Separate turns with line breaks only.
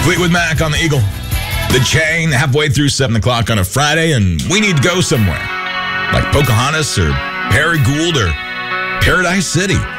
Fleetwood Mac on the Eagle. The Chain, halfway through 7 o'clock on a Friday, and we need to go somewhere. Like Pocahontas or Perry Gould or Paradise City.